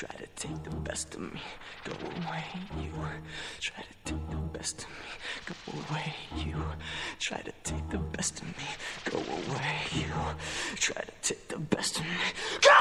try to take the best of me, go away, you. Try to take the best of me, go away, you. Try to take the best of me, go away, you. Try to take the best of me, go